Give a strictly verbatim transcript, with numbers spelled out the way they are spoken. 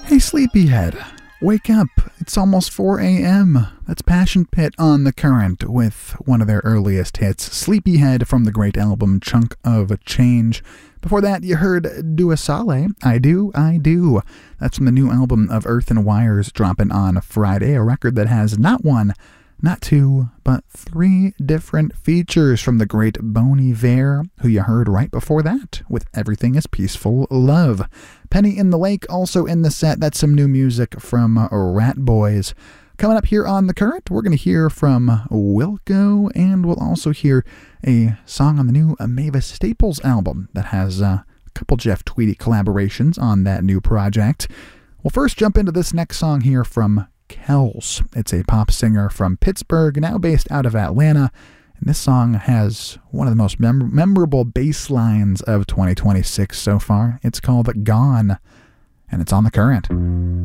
Hey sleepyhead, wake up, it's almost four a.m. That's Passion Pit on The Current with one of their earliest hits, Sleepyhead, from the great album Chunk of Change. Before that, you heard Dua Saleh, I Do, I Do. That's from the new album of Earth and Wires, dropping on Friday, a record that has not one, not two, but three different features from the great Bon Iver, who you heard right before that with Everything is Peaceful Love. Penny in the Lake also in the set. That's some new music from Rat Boys. Coming up here on The Current, we're going to hear from Wilco, and we'll also hear a song on the new Mavis Staples album that has uh, a couple Jeff Tweedy collaborations on that new project. We'll first jump into this next song here from Kells. It's a pop singer from Pittsburgh, now based out of Atlanta, and this song has one of the most mem- memorable bass lines of twenty twenty-six so far. It's called Gone, and it's on The Current.